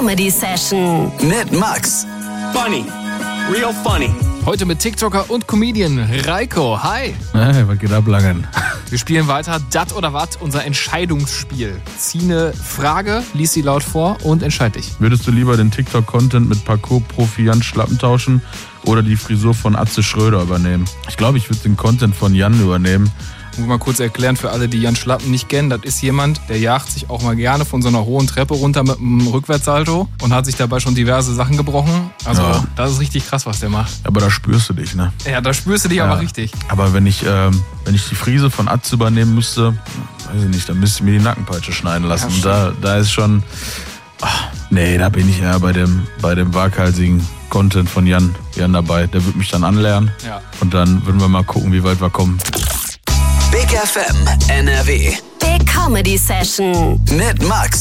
Comedy Session mit Max. Funny. Real funny. Heute mit TikToker und Comedian Reiko. Hi. Hey, was geht ab, Langen? Wir spielen weiter Dat oder Wat, unser Entscheidungsspiel. Zieh eine Frage, lies sie laut vor und entscheid dich. Würdest du lieber den TikTok-Content mit Parkour-Profi Jan Schlappen tauschen oder die Frisur von Atze Schröder übernehmen? Ich glaube, ich würde den Content von Jan übernehmen. Muss mal kurz erklären für alle, die Jan Schlappen nicht kennen. Das ist jemand, der jagt sich auch mal gerne von so einer hohen Treppe runter mit einem Rückwärtssalto und hat sich dabei schon diverse Sachen gebrochen. Also Ja. Das ist richtig krass, was der macht. Aber da spürst du dich, ne? Ja, da spürst du dich aber richtig. Aber wenn ich die Frise von Atze übernehmen müsste, weiß ich nicht, dann müsste ich mir die Nackenpeitsche schneiden lassen. Ja, Und da ist schon... Nee, da bin ich eher bei dem waghalsigen Content von Jan dabei. Der wird mich dann anlernen. Ja. Und dann würden wir mal gucken, wie weit wir kommen. Big FM NRW Big Comedy Session mit Max.